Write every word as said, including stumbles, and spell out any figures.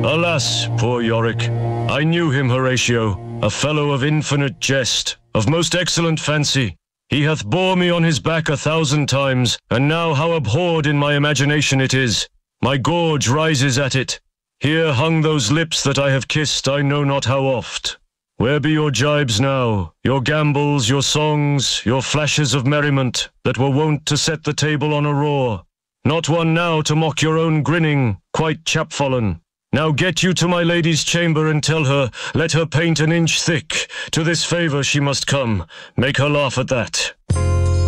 Alas, poor Yorick, I knew him, Horatio, a fellow of infinite jest, of most excellent fancy. He hath bore me on his back a thousand times, and now how abhorred in my imagination it is. My gorge rises at it. Here hung those lips that I have kissed I know not how oft. Where be your jibes now, your gambols, your songs, your flashes of merriment, that were wont to set the table on a roar? Not one now to mock your own grinning, quite chapfallen. Now get you to my lady's chamber and tell her, let her paint an inch thick. To this favour she must come. Make her laugh at that.